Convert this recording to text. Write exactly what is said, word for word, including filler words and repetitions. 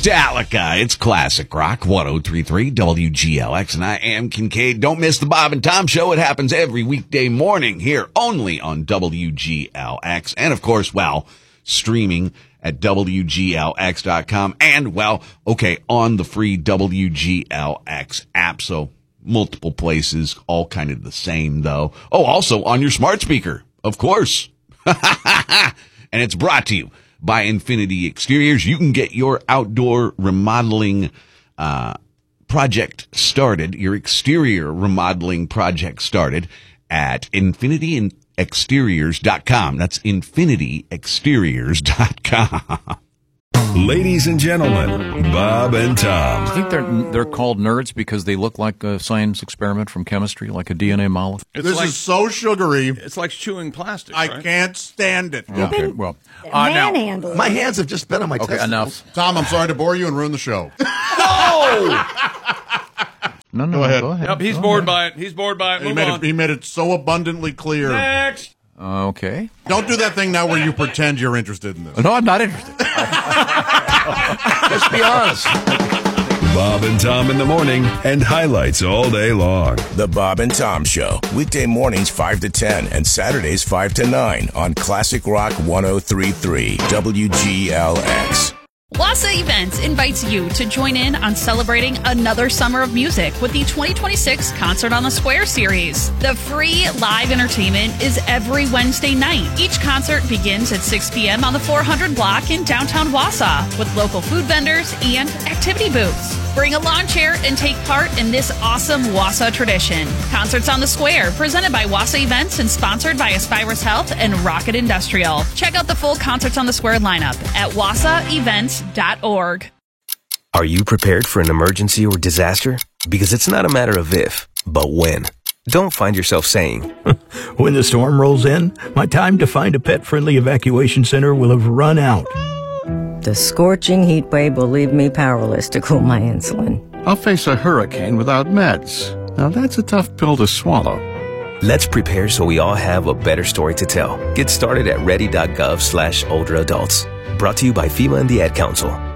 Metallica. It's Classic Rock one oh three point three W G L X, and I am Kincaid. Don't miss the Bob and Tom Show. It happens every weekday morning here only on W G L X. And, of course, well, streaming at W G L X dot com and, well, okay, on the free W G L X app. So multiple places, all kind of the same, though. Oh, also on your smart speaker, of course. And it's brought to you by Infinity Exteriors. You can get your outdoor remodeling uh project started, your exterior remodeling project started at infinity exteriors dot com. That's infinity exteriors dot com. Ladies and gentlemen, Bob and Tom. I think they're they're called nerds because they look like a science experiment from chemistry, like a D N A molecule. It's this like, is so sugary. It's like chewing plastic. I right? can't stand it. Yeah, okay, well, uh, now, Manhandle. My hands have just been on my okay, testicles. enough. Tom, I'm sorry to bore you and ruin the show. No, no, Go ahead. Go ahead. Yep, he's Go bored ahead. by it. He's bored by it. he, Move made on. it he made it so abundantly clear. Next. Uh, okay. Don't do that thing now where you pretend you're interested in this. No, I'm not interested. Just be honest. Bob and Tom in the morning and highlights all day long. The Bob and Tom Show, weekday mornings five to ten and Saturdays five to nine on Classic Rock one oh three point three W G L X. Wassa Events invites you to join in on celebrating another summer of music with the twenty twenty-six Concert on the Square series. The free live entertainment is every Wednesday night. Each concert begins at six p.m. on the four hundred block in downtown Wausau with local food vendors and activity booths. Bring a lawn chair and take part in this awesome Wausau tradition. Concerts on the Square, presented by Wassa Events and sponsored by Aspirus Health and Rocket Industrial. Check out the full Concerts on the Square lineup at wassa events dot org. Are you prepared for an emergency or disaster? Because it's not a matter of if, but when. Don't find yourself saying, when the storm rolls in, my time to find a pet-friendly evacuation center will have run out. The scorching heat wave will leave me powerless to cool my insulin. I'll face a hurricane without meds. Now that's a tough pill to swallow. Let's prepare so we all have a better story to tell. Get started at ready dot gov slash older adults. Brought to you by FEMA and the Ad Council.